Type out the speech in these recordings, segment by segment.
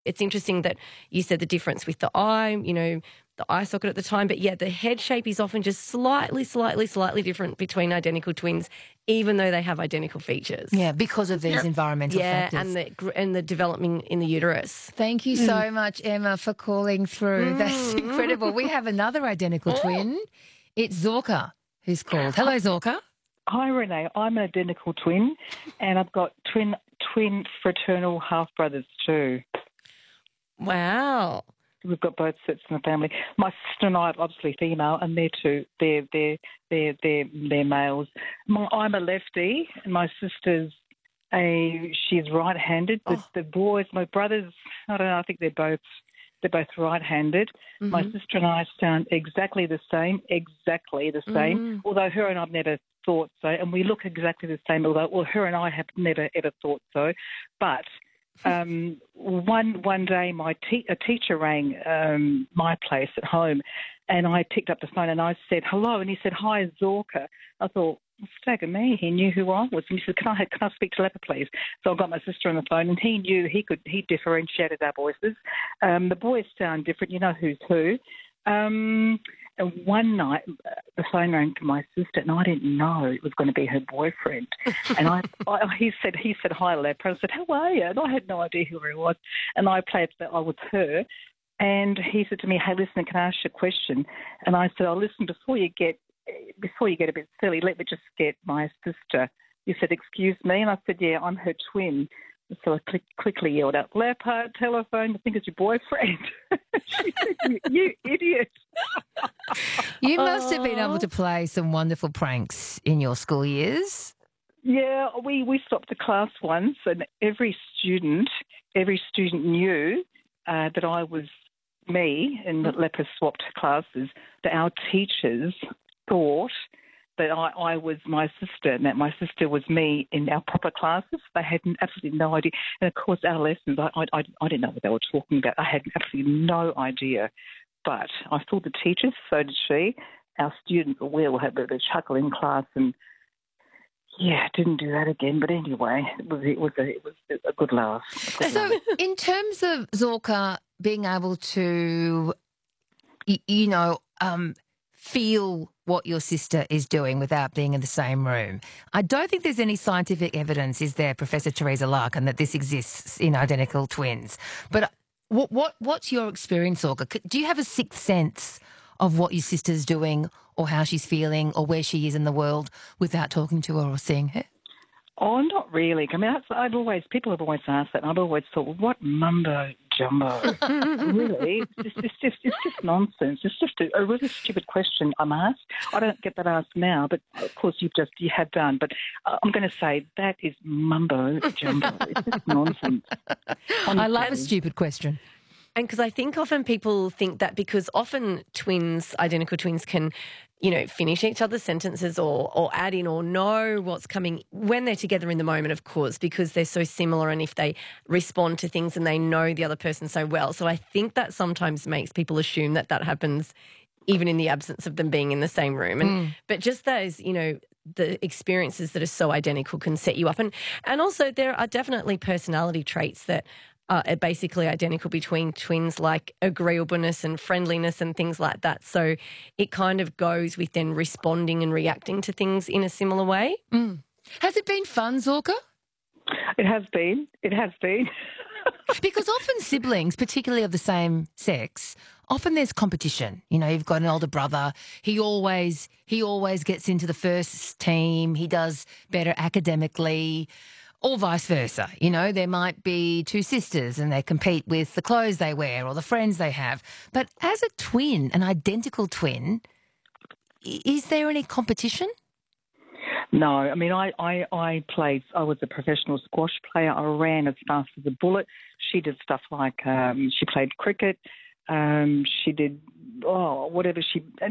It's interesting that you said the difference with the eye, the eye socket at the time, but yeah, the head shape is often just slightly different between identical twins, even though they have identical features. Yeah, because of these environmental factors. and the development in the uterus. Thank you so much, Emma, for calling through. That's incredible. We have another identical twin. It's Zorka who's called. Hello, Zorka. Hi, Renee. I'm an identical twin, and I've got twin fraternal half-brothers too. Wow. We've got both sets in the family. My sister and I are obviously female, and they're two. They're males. I'm a lefty, and my sister's she's right-handed. The boys, my brothers, I don't know. I think they're both right-handed. Mm-hmm. My sister and I sound exactly the same. Although her and I've never thought so, and we look exactly the same. Although, her and I have never ever thought so, but. One day a teacher rang my place at home, and I picked up the phone and I said hello, and he said, "Hi, Zorka." I thought, stagger me, he knew who I was, and he said, can I speak to Leper, please? So I got my sister on the phone, and he knew he differentiated our voices. The boys sound different, you know who's who. And one night, the phone rang to my sister, and I didn't know it was going to be her boyfriend. And he said, "Hi, Leper." I said, "How are you?" And I had no idea who he was. And I played that I was her. And he said to me, "Hey, listen, can I ask you a question?" And I said, "Oh, listen, before you get a bit silly, let me just get my sister." He said, "Excuse me?" And I said, "Yeah, I'm her twin." So I quickly yelled out, "Leopard, telephone, I think it's your boyfriend." She said, you idiot. You must have been able to play some wonderful pranks in your school years. Yeah, we stopped a class once, and every student knew that I was me, and that Leper swapped classes, that our teachers thought that I was my sister, and that my sister was me in our proper classes. They had absolutely no idea. And, of course, our lessons, I didn't know what they were talking about. I had absolutely no idea. But I thought the teachers, so did she. Our students, we all had a bit of a chuckle in class, and, yeah, didn't do that again. But anyway, it was a good laugh. In terms of Zorka being able to, feel what your sister is doing without being in the same room, I don't think there's any scientific evidence, is there, Professor Teresa Larkin, that this exists in identical twins. But what's your experience, Zorka? Do you have a sixth sense of what your sister's doing or how she's feeling or where she is in the world without talking to her or seeing her? Oh, not really. I mean, people have always asked that, and I've always thought, well, what mumbo jumbo? Really? It's just nonsense. It's just a really stupid question I'm asked. I don't get that asked now, but of course you have done. But I'm going to say that is mumbo jumbo. It's just nonsense. Honestly. I love a stupid question. And because I think often people think that because often identical twins can, finish each other's sentences or add in or know what's coming when they're together in the moment, of course, because they're so similar, and if they respond to things and they know the other person so well. So I think that sometimes makes people assume that happens even in the absence of them being in the same room. But just those, the experiences that are so identical can set you up. And also there are definitely personality traits that are basically identical between twins, like agreeableness and friendliness and things like that. So it kind of goes with then responding and reacting to things in a similar way. Has it been fun, Zorka? It has been. Because often siblings, particularly of the same sex, often there's competition. You've got an older brother. He always gets into the first team. He does better academically. Or vice versa. There might be two sisters and they compete with the clothes they wear or the friends they have. But as a twin, an identical twin, is there any competition? No. I mean, I was a professional squash player. I ran as fast as a bullet. She did stuff like she played cricket. She did whatever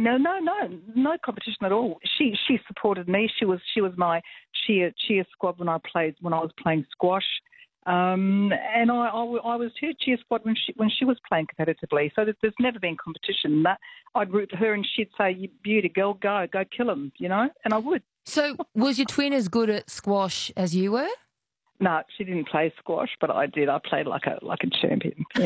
no competition at all. She supported me. She was my cheer squad when I was playing squash. And I was her cheer squad when she was playing competitively. So there's never been competition. I'd root for her, and she'd say, "You beauty girl, go kill him," and I would. So was your twin as good at squash as you were? No, she didn't play squash, but I did. I played like a champion.